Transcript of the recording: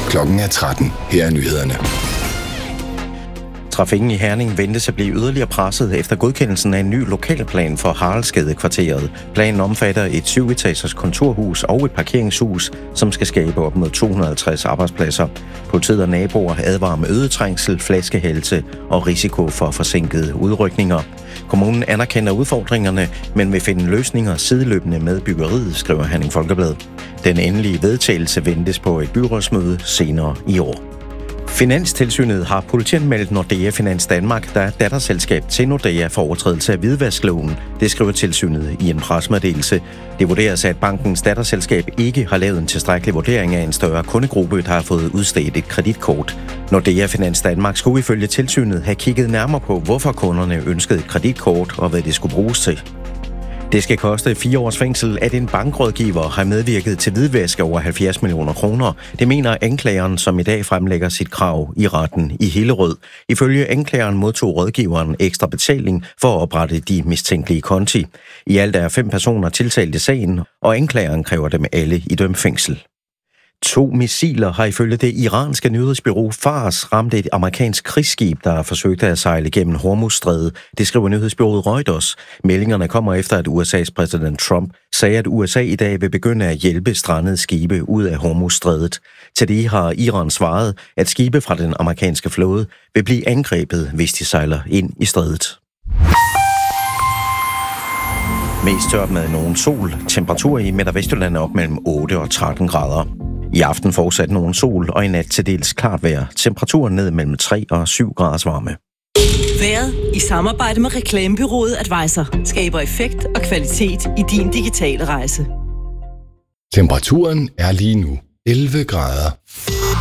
Klokken er 13. Her er nyhederne. Trafikken i Herning ventes at blive yderligere presset efter godkendelsen af en ny lokalplan for Haraldsgadekvarteret. Planen omfatter et 7-etagers kontorhus og et parkeringshus, som skal skabe op mod 250 arbejdspladser. Politiet og naboer advarer om øget trængsel, flaskehalse og risiko for forsinkede udrykninger. Kommunen anerkender udfordringerne, men vil finde løsninger sideløbende med byggeriet, skriver Herning Folkeblad. Den endelige vedtagelse ventes på et byrådsmøde senere i år. Finanstilsynet har politianmeldt Nordea Finans Danmark, der er datterselskab til Nordea for overtrædelse af hvidvaskloven. Det skriver tilsynet i en pressemeddelelse. Det vurderes, at bankens datterselskab ikke har lavet en tilstrækkelig vurdering af en større kundegruppe, der har fået udstedt et kreditkort. Nordea Finans Danmark skulle ifølge tilsynet have kigget nærmere på, hvorfor kunderne ønskede et kreditkort og hvad det skulle bruges til. Det skal koste 4 års fængsel, at en bankrådgiver har medvirket til hvidvask over 70 millioner kroner. Det mener anklageren, som i dag fremlægger sit krav i retten i Hillerød. Ifølge anklageren modtog rådgiveren ekstra betaling for at oprette de mistænkelige konti. I alt er 5 personer tiltalt i sagen, og anklageren kræver dem alle idømt fængsel. 2 missiler har ifølge det iranske nyhedsbureau Fars ramt et amerikansk krigsskib, der forsøgte at sejle gennem Hormuzstrædet. Det skriver nyhedsbureauet Reuters. Meldingerne kommer efter, at USA's præsident Trump sagde, at USA i dag vil begynde at hjælpe strandede skibe ud af Hormuzstrædet. Til det har Iran svaret, at skibe fra den amerikanske flåde vil blive angrebet, hvis de sejler ind i strædet. Mest tørt med nogen sol. Temperatur i Midt- og Vestjylland er op mellem 8 og 13 grader. I aften fortsat nogen sol, og i nat til dels klart vejr. Temperaturen ned mellem 3 og 7 graders varme. Vejret i samarbejde med reklamebureauet Advisor skaber effekt og kvalitet i din digitale rejse. Temperaturen er lige nu 11 grader.